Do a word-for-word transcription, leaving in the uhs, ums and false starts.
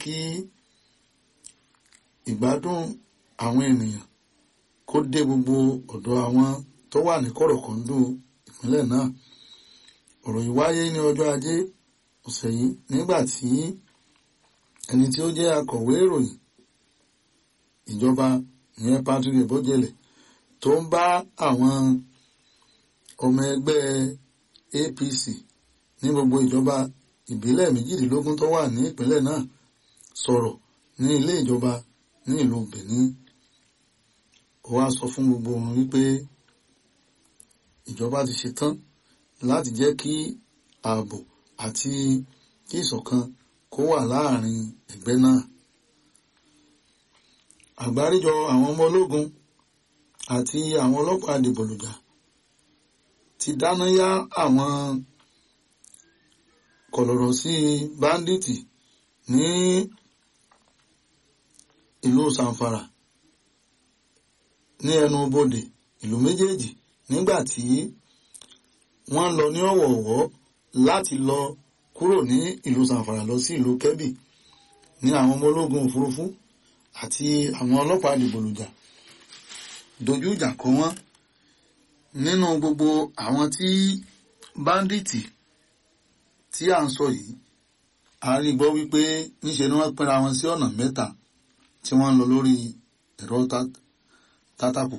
kí ìgbádùn àwọn ènìyàn kó dé gbogbo ọ̀dọ̀ àwọn tó wà ní kọ̀rọ̀kọ̀ndù ìpínlẹ̀ náà. Ọ̀rọ̀ yìí wáyé ní ọjọ́ ajé ọ̀sẹ̀ yìí nígbà tí ẹni tí ó jẹ́ akọ̀wé ìròyìn ìjọba ìyẹn Patrick Ebojele tó ń bá àwọn ọmọ ẹgbẹ́ A P C ní gbogbo ìjọba ìbílẹ̀ méjìdínlógún tó wà ní ìpínlẹ̀ náà sọ̀rọ̀ ní ilé ìjọba ní ìlú Benin. Ó wá sọ fún gbogbo wọn wípé ìjọba ti ṣetán láti jẹ́ kí ààbò àti kí ìṣọ̀kan kó wà láàrin ẹgbẹ́ náà. Àgbáríjọ àwọn ọmọ ológun àti àwọn ọlọ́pàá adìbòlùjà ti dáná yá àwọn kọ̀lọ̀rọ̀ sí báńdíìtì ní ìlú Zamfara ní ẹnu bodè ìlú méjèèjì nígbà tí wọ́n lọ ní ọ̀wọ̀ọ̀wọ́ láti lọ kúrò ní ìlú Zamfara lọ sí ìlú Kebbi ní àwọn ọmọ ológun òfurufú àti àwọn ọlọ́pàá adìbòlùjà dojú ìjà kọ wọ́n. Nínú gbogbo àwọn tí báńdíìtì tí à ń sọ yìí, a rí gbọ́ wípé níṣe ni wọ́n pínra wọn sí ọ̀nà mẹ́ta tí wọ́n ń lọ lórí ẹ̀rọ tátàkù